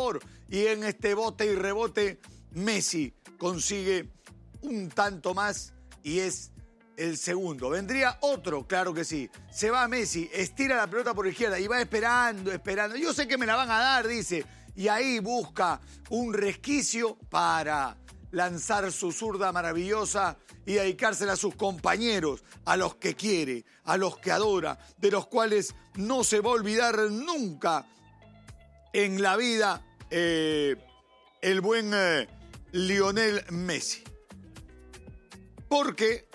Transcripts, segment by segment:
favor. Y en este bote y rebote, Messi consigue un tanto más y es el segundo. ¿Vendría otro? Claro que sí. Se va Messi, estira la pelota por izquierda y va esperando. Yo sé que me la van a dar, dice. Y ahí busca un resquicio para lanzar su zurda maravillosa y dedicársela a sus compañeros, a los que quiere, a los que adora, de los cuales no se va a olvidar nunca en la vida el buen Lionel Messi. Porque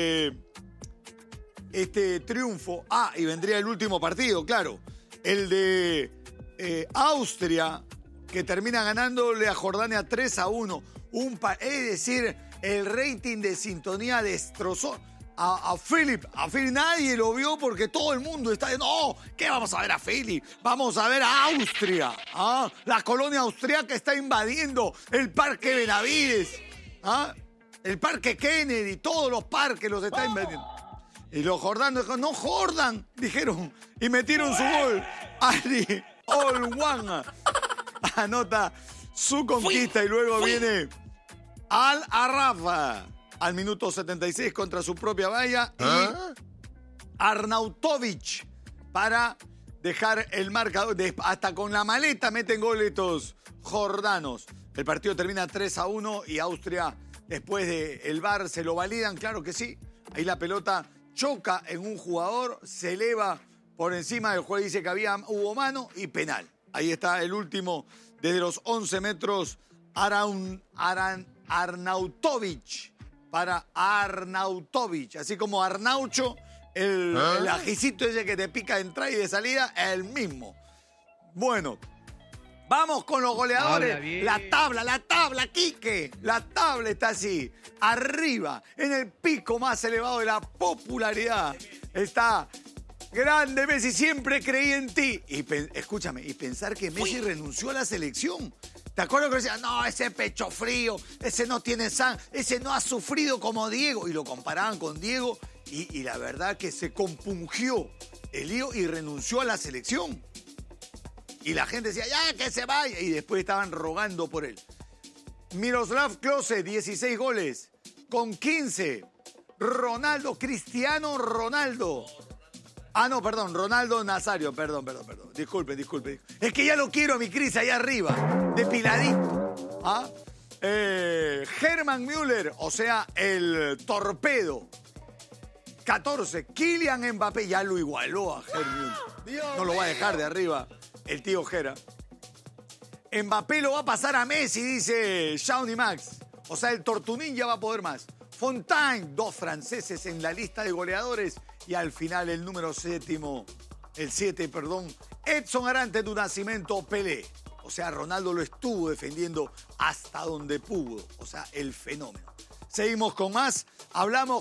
este triunfo... y vendría el último partido, claro. El de Austria, que termina ganándole a Jordania 3-1. Es decir, el rating de sintonía destrozó a Philip. A Philip nadie lo vio porque todo el mundo está diciendo, no, ¿qué vamos a ver a Philip? Vamos a ver a Austria. La colonia austríaca está invadiendo el Parque Benavides. El Parque Kennedy, todos los parques los está invadiendo. Y los jordanos dijeron, no Jordan, dijeron, y metieron su gol. Ali Olwan anota su conquista y luego viene Al Arrafa al minuto 76 contra su propia valla y Arnautovic para dejar el marcador. Hasta con la maleta meten goles estos jordanos. El partido termina 3-1 y Austria, después del VAR, se lo validan, claro que sí. Ahí la pelota choca en un jugador, se eleva por encima del juez, dice que hubo mano y penal. Ahí está el último desde los 11 metros, Arnautovic para Arnautovic, así como Arnaucho, el ajicito ese que te pica de entrada y de salida, el mismo. Bueno, vamos con los goleadores. La tabla, Quique. La tabla está así, arriba, en el pico más elevado de la popularidad. Está grande Messi, siempre creí en ti. Y escúchame, y pensar que Messi renunció a la selección. ¿Te acuerdas que decían, no, ese pecho frío, ese no tiene sangre, ese no ha sufrido como Diego? Y lo comparaban con Diego y la verdad que se compungió el lío y renunció a la selección. Y la gente decía, ya, que se vaya. Y después estaban rogando por él. Miroslav Klose, 16 goles. Con 15, Cristiano Ronaldo. Ronaldo Nazario. Perdón. Disculpe. Es que ya lo quiero a mi Cris allá arriba, depiladito. Hermann Müller, o sea, el torpedo. 14, Kylian Mbappé, ya lo igualó a Hermann Müller. No lo va a dejar de arriba el tío Gera. Mbappé lo va a pasar a Messi, dice Shawnee Max. O sea, el Tortunín ya va a poder más. Fontaine, 2 franceses en la lista de goleadores. Y al final el número 7, Edson Arantes do Nascimento Pelé. O sea, Ronaldo lo estuvo defendiendo hasta donde pudo. O sea, el fenómeno. Seguimos con más. Hablamos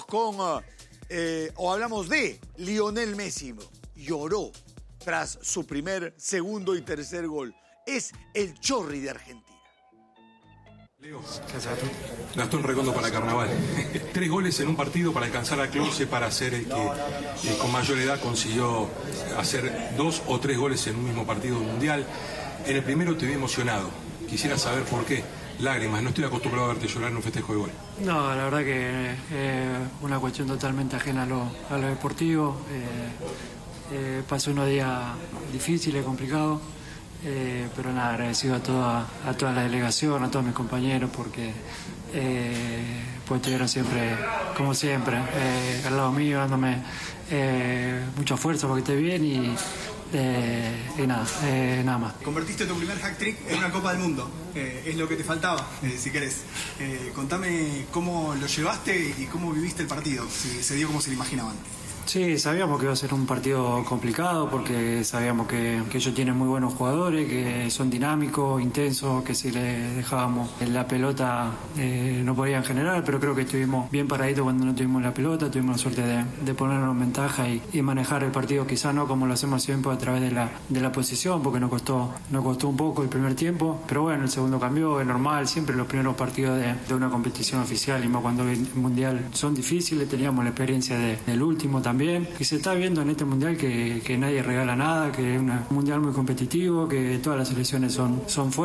de Lionel Messi. Lloró tras su primer, segundo y tercer gol. Es el Chorri de Argentina. Leo, Gastón Recondo para Carnaval. 3 goles en un partido para alcanzar a Klose, para ser el que con mayor edad consiguió hacer 2 o 3 goles en un mismo partido mundial. En el primero te vi emocionado. Quisiera saber por qué. Lágrimas, no estoy acostumbrado a verte llorar en un festejo de gol. No, la verdad que es una cuestión totalmente ajena a lo deportivo. Pasé unos días difíciles, complicados. Pero nada, agradecido a toda la delegación, a todos mis compañeros, porque pues estuvieron siempre, como siempre, al lado mío, dándome mucha fuerza para que esté bien y nada más. Convertiste tu primer hat-trick en una Copa del Mundo, es lo que te faltaba, si querés. Contame cómo lo llevaste y cómo viviste el partido, si se dio como se lo imaginaban. Sí, sabíamos que iba a ser un partido complicado porque sabíamos que ellos tienen muy buenos jugadores, que son dinámicos, intensos, que si les dejábamos la pelota no podían generar, pero creo que estuvimos bien paraditos cuando no tuvimos la pelota, tuvimos la suerte de ponernos en ventaja y manejar el partido, quizá no como lo hacemos siempre a través de la posición, porque nos costó un poco el primer tiempo, pero bueno, el segundo cambió, es normal, siempre los primeros partidos de una competición oficial y más cuando el mundial son difíciles, teníamos la experiencia del último también. Y se está viendo en este mundial que nadie regala nada, que es un mundial muy competitivo, que todas las selecciones son fuertes.